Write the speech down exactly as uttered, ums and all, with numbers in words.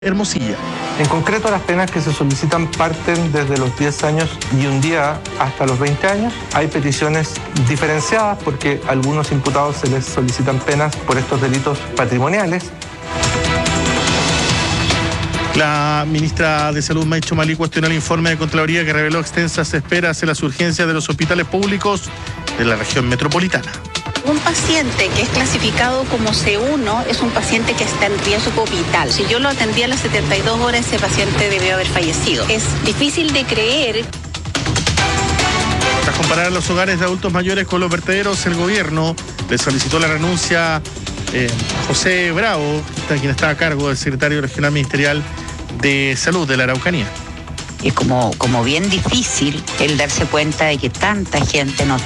Hermosilla. En concreto, las penas que se solicitan parten desde los diez años y un día hasta los veinte años. Hay peticiones diferenciadas porque a algunos imputados se les solicitan penas por estos delitos patrimoniales. La ministra de Salud, Maicho Malí, cuestionó el informe de Contraloría que reveló extensas esperas en las urgencias de los hospitales públicos de la región metropolitana. Un paciente que es clasificado como C uno es un paciente que está en riesgo vital. Si yo lo atendía a las setenta y dos horas, ese paciente debió haber fallecido. Es difícil de creer. Tras comparar los hogares de adultos mayores con los vertederos, el gobierno le solicitó la renuncia eh, a José Bravo, quien está a cargo del secretario regional ministerial de Salud de la Araucanía. Es como, como bien difícil el darse cuenta de que tanta gente no